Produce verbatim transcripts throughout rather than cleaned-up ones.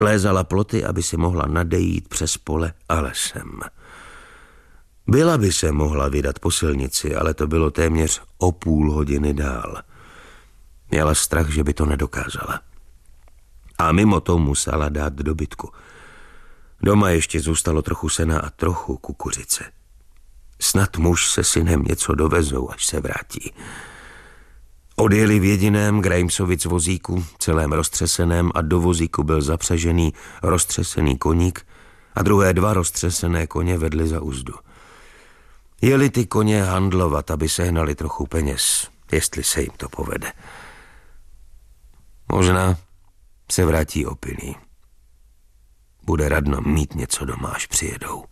Lézala ploty, aby si mohla nadejít přes pole a lesem. Byla by se mohla vydat po silnici, ale to bylo téměř o půl hodiny dál. Měla strach, že by to nedokázala. A mimo to musela dát dobytku. Doma ještě zůstalo trochu sena a trochu kukuřice. Snad muž se synem něco dovezou, až se vrátí. Odjeli v jediném Grimesovitz vozíku, celém roztřeseném, a do vozíku byl zapřažený roztřesený koník a druhé dva roztřesené koně vedli za uzdu. Jeli ty koně handlovat, aby sehnali trochu peněz, jestli se jim to povede. Možná se vrátí opilý. Bude radno mít něco doma, až přijedou.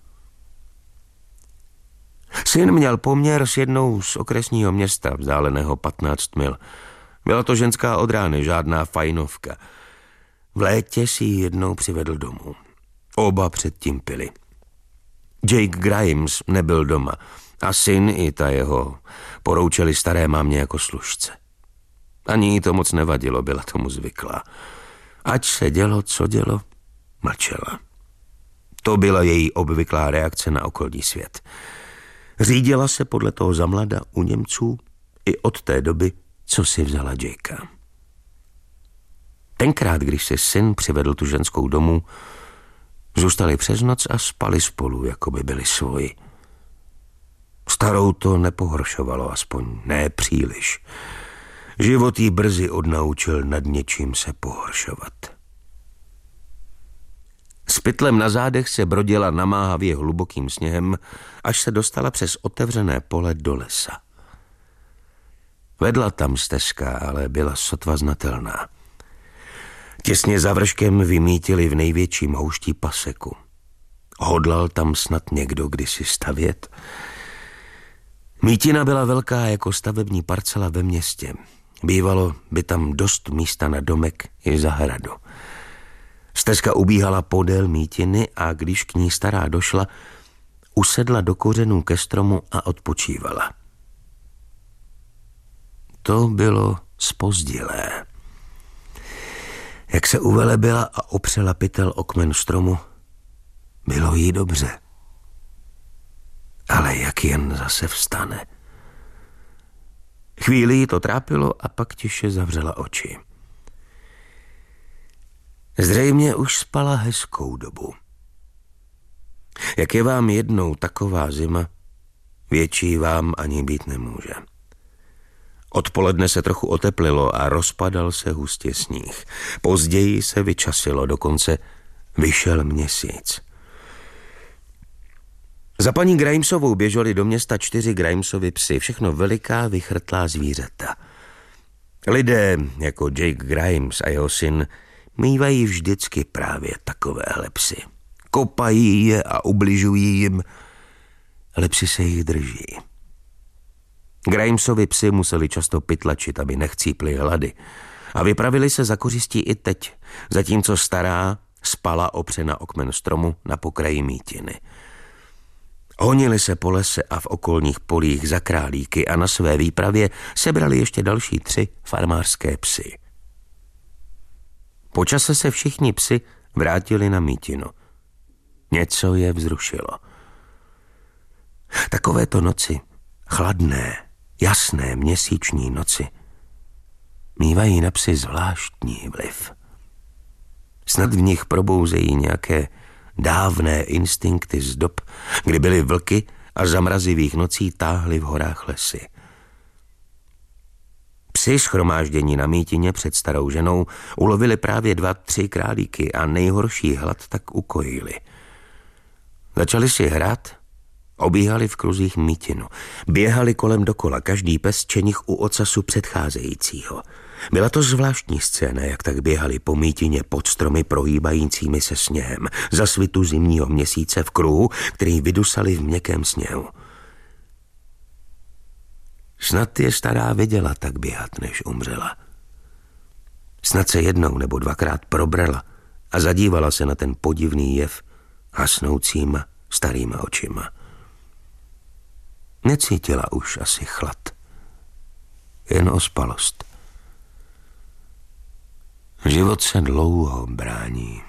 Syn měl poměr s jednou z okresního města, vzdáleného patnáct mil. Byla to ženská od rány, žádná fajnovka. V létě si ji jednou přivedl domů. Oba předtím pili. Jake Grimes nebyl doma a syn i ta jeho poroučeli staré mámě jako služce. Ani jí to moc nevadilo, byla tomu zvyklá. Ať se dělo, co dělo, mlčela. To byla její obvyklá reakce na okolní svět. Řídila se podle toho zamlada u Němců i od té doby, co si vzala Jakea. Tenkrát, když si syn přivedl tu ženskou domů, zůstali přes noc a spali spolu, jako by byli svoji. Starou to nepohoršovalo, aspoň ne příliš. Život jí brzy odnaučil nad něčím se pohoršovat. S pytlem na zádech se brodila namáhavě hlubokým sněhem, až se dostala přes otevřené pole do lesa. Vedla tam stezka, ale byla sotva znatelná. Těsně za vrškem vymítili v největším houští paseku. Hodlal tam snad někdo kdysi stavět? Mítina byla velká jako stavební parcela ve městě. Bývalo by tam dost místa na domek i zahradu. Stezka ubíhala podél mítiny a když k ní stará došla, usedla do kořenů ke stromu a odpočívala. To bylo zpozdilé. Jak se uvelebila a opřela pytel o kmen stromu, bylo jí dobře. Ale jak jen zase vstane. Chvíli jí to trápilo a pak tiše zavřela oči. Zřejmě už spala hezkou dobu. Jak je vám jednou taková zima, větší vám ani být nemůže. Odpoledne se trochu oteplilo a rozpadal se hustě sníh. Později se vyčasilo, dokonce vyšel měsíc. Za paní Grimesovou běželi do města čtyři Grimesovi psy, všechno veliká, vychrtlá zvířata. Lidé jako Jake Grimes a jeho syn mívají vždycky právě takovéhle psy. Kopají je a ubližují jim, ale psi se jich drží. Grimesovi psi museli často pytlačit, aby nechcípli hlady, a vypravili se za kořistí i teď, zatímco stará spala opřena o kmen stromu na pokraji mítiny. Honili se po lese a v okolních polích za králíky a na své výpravě sebrali ještě další tři farmářské psy. Po čase se všichni psi vrátili na mítinu. Něco je vzrušilo. Takovéto noci, chladné, jasné měsíční noci, mívají na psy zvláštní vliv. Snad v nich probouzejí nějaké dávné instinkty z dob, kdy byly vlky a za mrazivých nocí táhly v horách lesy. Psi shromáždění na mítině před starou ženou ulovili právě dva, tři králíky a nejhorší hlad tak ukojili. Začali si hrát, obíhali v kruzích mítinu, běhali kolem dokola, každý pes čenich u ocasu předcházejícího. Byla to zvláštní scéna, jak tak běhali po mítině pod stromy prohýbajícími se sněhem, za svitu zimního měsíce v kruhu, který vydusali v měkkém sněhu. Snad je stará viděla tak běhat, než umřela. Snad se jednou nebo dvakrát probrala a zadívala se na ten podivný jev hasnoucíma starýma očima. Necítila už asi chlad, jen ospalost. Život se dlouho brání.